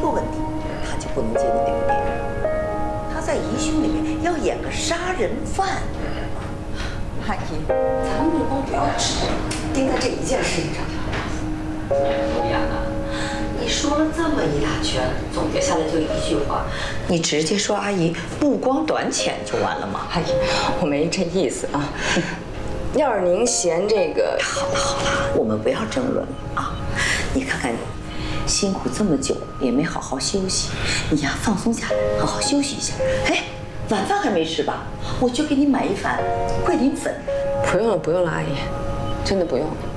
过问题，他就不能接你这个电影。他在疑凶里面要演个杀人犯。 阿姨，咱们目光不要只盯在这一件事情上。 欧阳啊，你说了这么一大圈，总结下来就一句话，你直接说阿姨目光短浅就完了吗？ 阿姨，我没这意思啊。要是您嫌这个…… 好了好了，我们不要争论了啊！你看看你，辛苦这么久也没好好休息，你呀放松下来，好好休息一下。哎，晚饭还没吃吧？我去给你买一碗桂林粉。 不用了，不用了，阿姨，真的不用了。